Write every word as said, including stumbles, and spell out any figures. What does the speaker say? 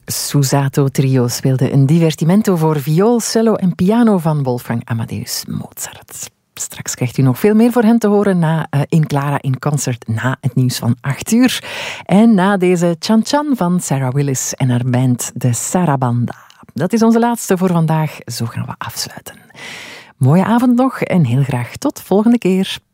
Susato Trio speelde een divertimento voor viool, cello en piano van Wolfgang Amadeus Mozart. Straks krijgt u nog veel meer voor hen te horen na uh, In Clara in Concert, na het nieuws van acht uur. En na deze Chan Chan van Sarah Willis en haar band de Sarabanda. Dat is onze laatste voor vandaag. Zo gaan we afsluiten. Mooie avond nog en heel graag tot volgende keer.